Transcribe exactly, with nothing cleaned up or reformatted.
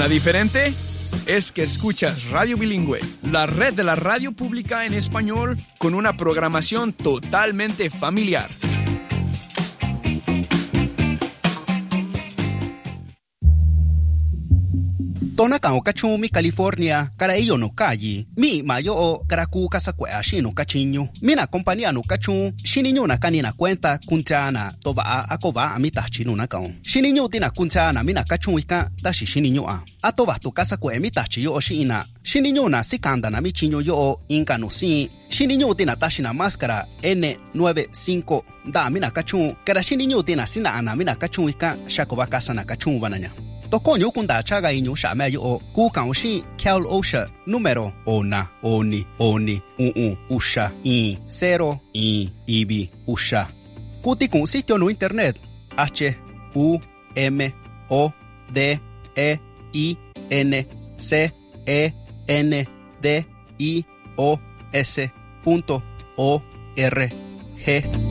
¿Suena diferente? Es que escuchas Radio Bilingüe, la red de la radio pública en español con una programación totalmente familiar. Tona ka o kachumi California kara iyo no kayi mi mayo o karaku kasakwe ashino kachinyo mina compañía no kachu shininyo na kanina cuenta kuntana toba akova amita chinu na kaon shininyo tina kuntana mina kachu ika tashi shininyo a atoba tu kasakwe amita chiyo oshina shininyo na sikanda na michinyo yo inka no si shininyo tina tashi na máscara N noventa y cinco da mina kachu kara shininyo tina sina ana mina kachu ika shakoba kasa na kachu bananya Tokonyo kunda chaga inyo shame yo ku kaunshi Cal Osha número ona oni oni uu usha i cero i ibi usha. Kuti kun sitio no internet H U M O D E I N C E N D I O S punto O R G